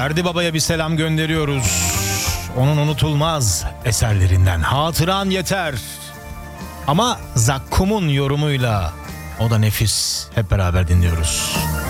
Ferdi Baba'ya bir selam gönderiyoruz. Onun unutulmaz eserlerinden Hatıran Yeter. Ama Zakkum'un yorumuyla, o da nefis. Hep beraber dinliyoruz.